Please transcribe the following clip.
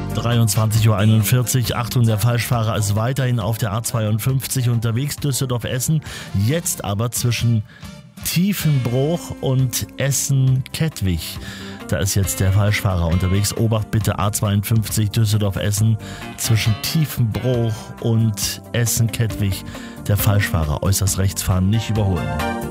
23:41 Uhr. Achtung, der Falschfahrer ist weiterhin auf der A52 unterwegs, Düsseldorf-Essen. Jetzt aber zwischen Tiefenbruch und Essen-Kettwig. Da ist jetzt der Falschfahrer unterwegs. Obacht bitte, A52 Düsseldorf-Essen zwischen Tiefenbruch und Essen-Kettwig. Der Falschfahrer äußerst rechts fahren, nicht überholen.